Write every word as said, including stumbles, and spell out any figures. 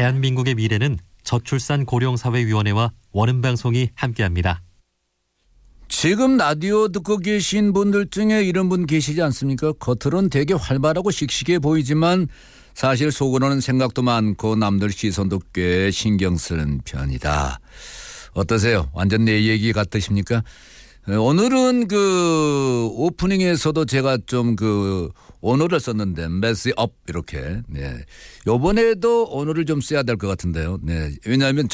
대한민국의 미래는 저출산 고령사회위원회와 원음방송이 함께합니다. 지금 라디오 듣고 계신 분들 중에 이런 분 계시지 않습니까? 겉으로는 되게 활발하고 씩씩해 보이지만 사실 속으로는 생각도 많고 남들 시선도 꽤 신경 쓰는 편이다. 어떠세요? 완전 내 얘기 같으십니까? 오늘은 그 오프닝에서도 제가 좀 그 언어를 썼는데 mess up 이렇게. 네. 이번에도 언어를 좀 써야 될 것 같은데요. 네. 왜냐하면